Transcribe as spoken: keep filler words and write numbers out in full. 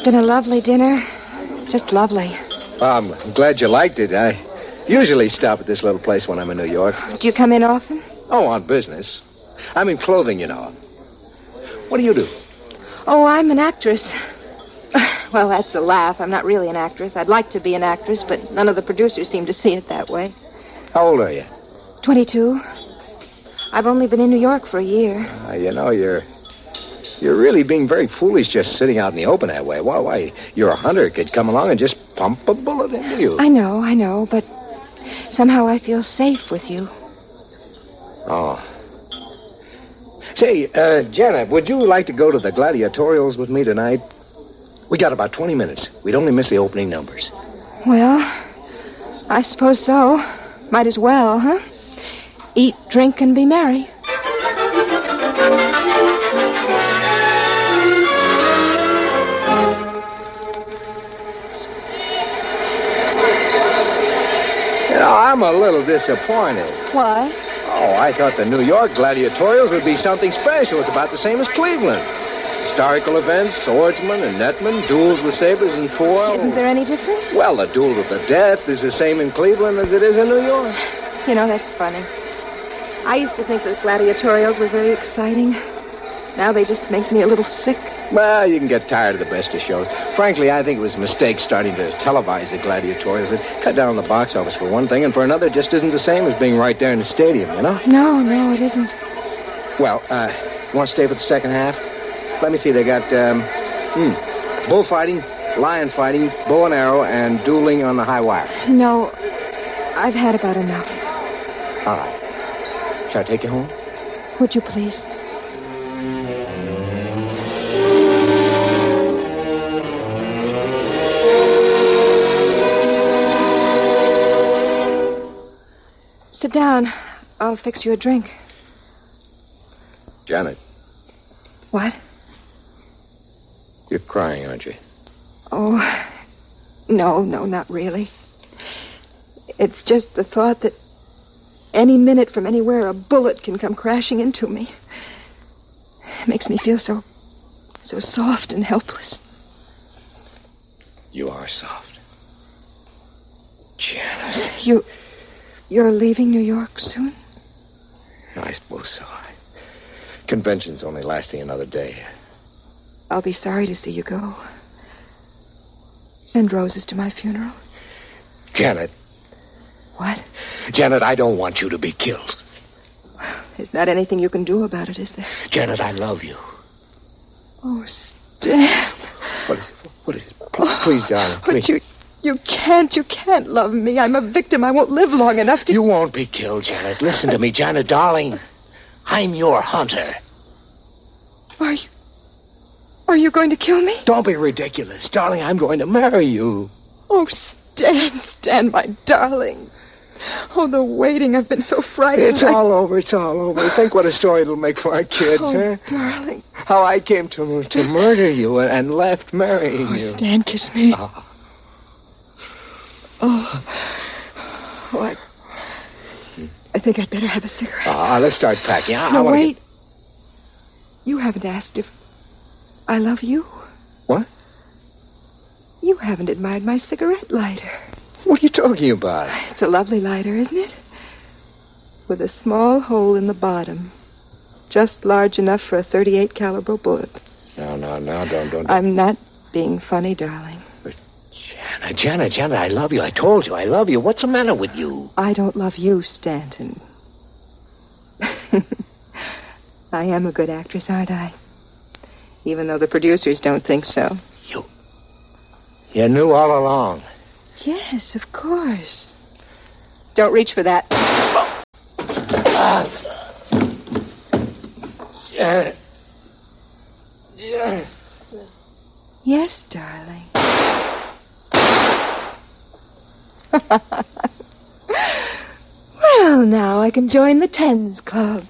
It's been a lovely dinner. Just lovely. Well, I'm glad you liked it. I usually stop at this little place when I'm in New York. Do you come in often? Oh, on business. I'm in clothing, you know. What do you do? Oh, I'm an actress. Well, that's a laugh. I'm not really an actress. I'd like to be an actress, but none of the producers seem to see it that way. How old are you? twenty-two. I've only been in New York for a year. Uh, you know, you're you're really being very foolish just sitting out in the open that way. Why, why? You're a hunter. Could come along and just pump a bullet into you. I know, I know, but somehow I feel safe with you. Oh. Say, uh, Janet, would you like to go to the gladiatorials with me tonight? We got about twenty minutes. We'd only miss the opening numbers. Well, I suppose so. Might as well, huh? Eat, drink, and be merry. You know, I'm a little disappointed. Why? Oh, I thought the New York gladiatorials would be something special. It's about the same as Cleveland. Historical events, swordsmen and netmen, duels with sabers and foil. Isn't there any difference? Well, the duel to the death is the same in Cleveland as it is in New York. You know, that's funny. I used to think that gladiatorials were very exciting. Now they just make me a little sick. Well, you can get tired of the best of shows. Frankly, I think it was a mistake starting to televise the gladiatorials. It cut down on the box office for one thing, and for another, it just isn't the same as being right there in the stadium, you know? No, no, it isn't. Well, uh, you want to stay for the second half? Let me see. They got, um, hmm, bullfighting, lion fighting, bow and arrow, and dueling on the high wire. No, I've had about enough. All right. Shall I take you home? Would you please? Sit down. I'll fix you a drink. Janet. What? You're crying, aren't you? Oh, no, no, not really. It's just the thought that any minute from anywhere a bullet can come crashing into me. It makes me feel so, so soft and helpless. You are soft. Janet. You, you're leaving New York soon? I suppose so. Convention's only lasting another day. I'll be sorry to see you go. Send roses to my funeral. Janet. What? Janet, I don't want you to be killed. There's not anything you can do about it, is there? Janet, I love you. Oh, Stan. What is it? What is it? Please, please darling, please. But you, you can't, you can't love me. I'm a victim. I won't live long enough to... You won't be killed, Janet. Listen to me, Janet, darling. I'm your hunter. Are you... Are you going to kill me? Don't be ridiculous. Darling, I'm going to marry you. Oh, Stan, Stan, my darling. Oh, the waiting. I've been so frightened. It's I... all over. It's all over. Think what a story it'll make for our kids, oh, huh? darling. How I came to to murder you and left marrying oh, you. Stan, kiss me. Oh. Oh. Oh, I... I think I'd better have a cigarette. Ah, let's start packing. I, no, I wait. Get... You haven't asked if I love you. What? You haven't admired my cigarette lighter. What are you talking about? It's a lovely lighter, isn't it? With a small hole in the bottom. Just large enough for a thirty-eight caliber bullet. No, no, no, don't, don't. don't. I'm not being funny, darling. But Janet, Janet, Janet, I love you. I told you I love you. What's the matter with you? I don't love you, Stanton. I am a good actress, aren't I? Even though the producers don't think so. You... You knew all along. Yes, of course. Don't reach for that. Ah. Janet. Janet. Yes, darling. Well, now I can join the Tens Club.